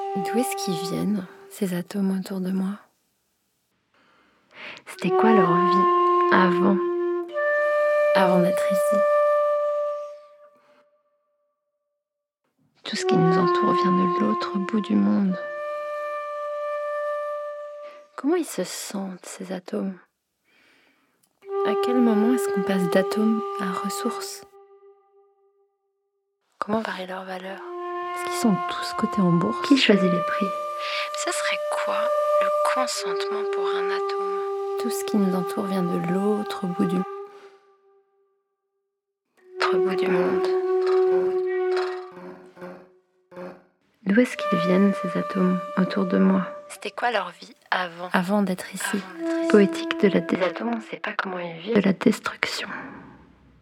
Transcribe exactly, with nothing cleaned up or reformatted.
D'où est-ce qu'ils viennent, ces atomes autour de moi? C'était quoi leur vie avant, avant d'être ici? Tout ce qui nous entoure vient de l'autre bout du monde. Comment ils se sentent, ces atomes? À quel moment est-ce qu'on passe d'atomes à ressources? Comment varie leur valeur? Est-ce qu'ils sont tous cotés en bourse? Qui choisit les prix? Ce serait quoi le consentement pour un atome? Tout ce qui nous entoure vient de l'autre bout du l'autre bout du monde. D'où est-ce qu'ils viennent, ces atomes autour de moi? C'était quoi leur vie avant Avant d'être ici. Avant d'être ici. Poétique de la destruction. Les atomes, on ne sait pas comment ils vivent. De la destruction.